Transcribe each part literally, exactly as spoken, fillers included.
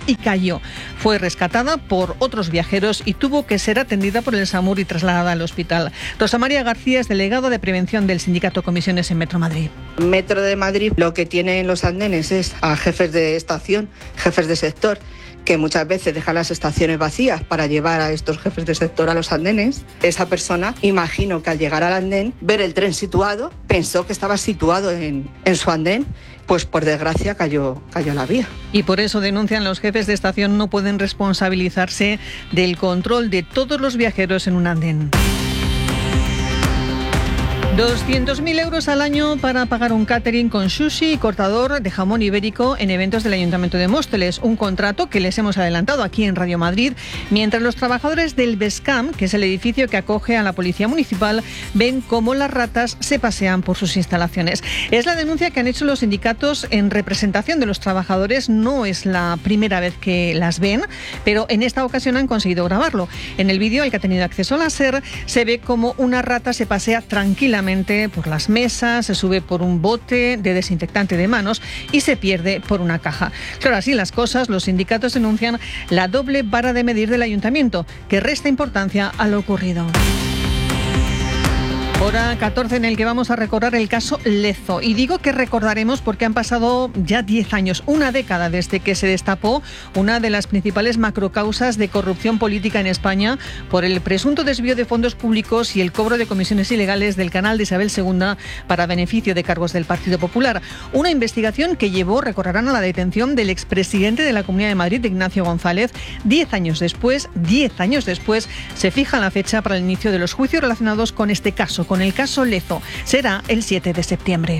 y cayó. Fue rescatada por otros viajeros y tuvo que ser atendida por el SAMUR y trasladada al hospital. Rosa María García es delegada de prevención del sindicato Comisiones en Metro Madrid. Metro de Madrid lo que tiene en los andenes es a jefes de estación, jefes de sector, que muchas veces dejan las estaciones vacías para llevar a estos jefes de sector a los andenes. Esa persona, imagino que al llegar al andén, ver el tren situado, pensó que estaba situado en, en su andén, pues por desgracia cayó, cayó la vía. Y por eso denuncian los jefes de estación no pueden responsabilizarse del control de todos los viajeros en un andén. doscientos mil euros al año para pagar un catering con sushi y cortador de jamón ibérico en eventos del Ayuntamiento de Móstoles. Un contrato que les hemos adelantado aquí en Radio Madrid, mientras los trabajadores del Bescam, que es el edificio que acoge a la Policía Municipal, ven cómo las ratas se pasean por sus instalaciones. Es la denuncia que han hecho los sindicatos en representación de los trabajadores. No es la primera vez que las ven, pero en esta ocasión han conseguido grabarlo. En el vídeo, al que ha tenido acceso la SER, se ve cómo una rata se pasea tranquilamente por las mesas, se sube por un bote de desinfectante de manos y se pierde por una caja. Claro, así las cosas, los sindicatos denuncian la doble vara de medir del ayuntamiento, que resta importancia a lo ocurrido. Hora catorce en el que vamos a recordar el caso Lezo. Y digo que recordaremos porque han pasado ya diez años, una década desde que se destapó una de las principales macrocausas de corrupción política en España por el presunto desvío de fondos públicos y el cobro de comisiones ilegales del canal de Isabel segunda para beneficio de cargos del Partido Popular. Una investigación que llevó, recordarán, a la detención del expresidente de la Comunidad de Madrid, Ignacio González. Diez años después, diez años después, se fija la fecha para el inicio de los juicios relacionados con este caso, con el caso Lezo. Será el siete de septiembre.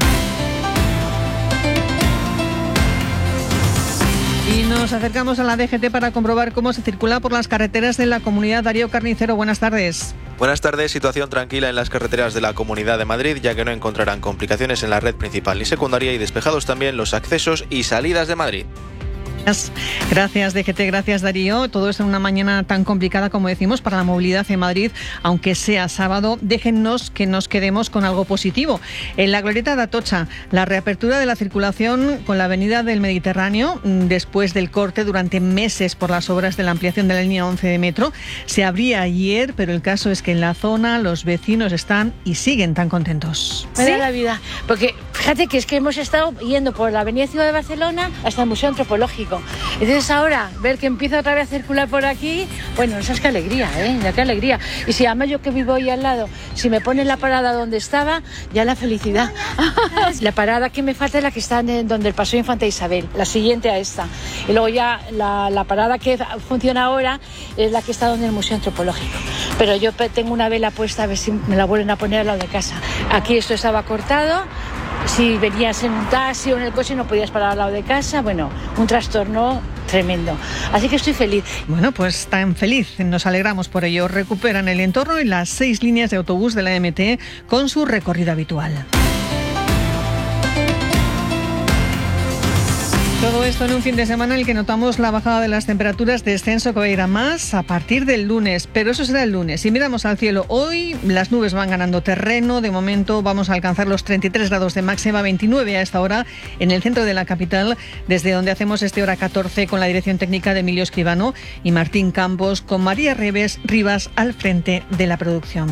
Y nos acercamos a la D G T para comprobar cómo se circula por las carreteras de la comunidad. Darío Carnicero, buenas tardes. Buenas tardes. Situación tranquila en las carreteras de la Comunidad de Madrid, ya que no encontrarán complicaciones en la red principal y secundaria, y despejados también los accesos y salidas de Madrid. Gracias, D G T, gracias, Darío. Todo esto en una mañana tan complicada, como decimos, para la movilidad en Madrid, aunque sea sábado. Déjennos que nos quedemos con algo positivo. En la glorieta de Atocha, la reapertura de la circulación con la avenida del Mediterráneo, después del corte durante meses por las obras de la ampliación de la línea once de metro, se abría ayer, pero el caso es que en la zona los vecinos están y siguen tan contentos. Me da la vida, porque fíjate que es que hemos estado yendo por la avenida Ciudad de Barcelona hasta el Museo Antropológico. Entonces ahora, ver que empieza otra vez a circular por aquí, bueno, esa es que alegría, ¿eh? Ya qué alegría. Y si además yo que vivo ahí al lado, si me ponen la parada donde estaba, ya la felicidad. La parada que me falta es la que está en donde el Paseo Infanta Isabel, la siguiente a esta. Y luego ya la, la parada que funciona ahora es la que está donde el Museo Antropológico. Pero yo tengo una vela puesta a ver si me la vuelven a poner al lado de casa. Aquí esto estaba cortado. Si venías en un taxi o en el coche no podías parar al lado de casa. Bueno, un trastorno tremendo. Así que estoy feliz. Bueno, pues tan feliz. Nos alegramos por ello. Recuperan el entorno y las seis líneas de autobús de la M T con su recorrido habitual. Todo esto en un fin de semana en el que notamos la bajada de las temperaturas, descenso que va a ir a más a partir del lunes, pero eso será el lunes. Si miramos al cielo, hoy las nubes van ganando terreno. De momento vamos a alcanzar los treinta y tres grados de máxima, veintinueve a esta hora en el centro de la capital, desde donde hacemos este hora catorce con la dirección técnica de Emilio Escribano y Martín Campos, con María Reves Rivas al frente de la producción.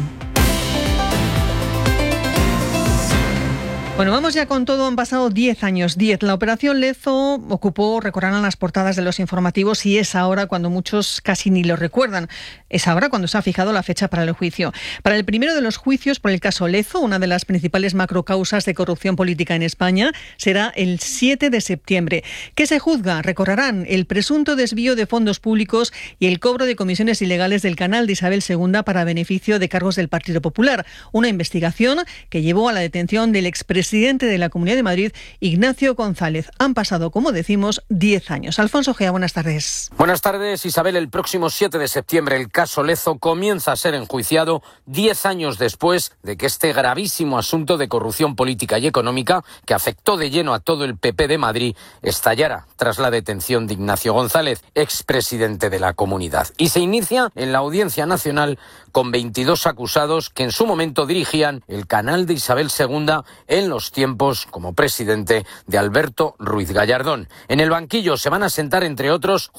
Bueno, vamos ya con todo. Han pasado diez años, diez. La operación Lezo ocupó, recordarán, las portadas de los informativos y es ahora cuando muchos casi ni lo recuerdan. Es ahora cuando se ha fijado la fecha para el juicio. Para el primero de los juicios por el caso Lezo, una de las principales macrocausas de corrupción política en España, será el siete de septiembre. ¿Qué se juzga? Recordarán el presunto desvío de fondos públicos y el cobro de comisiones ilegales del canal de Isabel segunda para beneficio de cargos del Partido Popular. Una investigación que llevó a la detención del expresidente presidente de la Comunidad de Madrid, Ignacio González. Han pasado, como decimos, diez años. Alfonso Gea, buenas tardes. Buenas tardes, Isabel. El próximo siete de septiembre el caso Lezo comienza a ser enjuiciado diez años después de que este gravísimo asunto de corrupción política y económica que afectó de lleno a todo el P P de Madrid estallara tras la detención de Ignacio González, expresidente de la Comunidad. Y se inicia en la Audiencia Nacional con veintidós acusados que en su momento dirigían el canal de Isabel segunda en los tiempos como presidente de Alberto Ruiz Gallardón. En el banquillo se van a sentar, entre otros,